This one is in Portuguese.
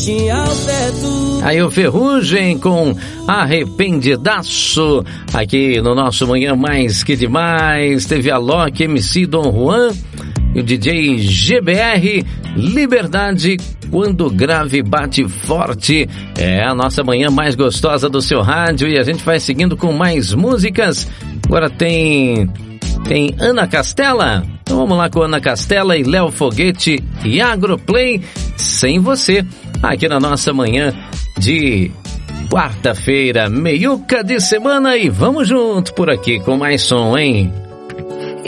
frente ao teto. Aí o Ferrugem com Arrependidaço, aqui no nosso Manhã Mais Que Demais. Teve a Loki, MC Dom Juan e o DJ GBR, Liberdade, Quando o Grave Bate Forte. É a nossa manhã mais gostosa do seu rádio e a gente vai seguindo com mais músicas. Agora tem Ana Castela. Então vamos lá com Ana Castela e Léo Foguete e Agroplay, Sem Você, aqui na nossa manhã de quarta-feira, meiuca de semana, e vamos junto por aqui com mais som, hein?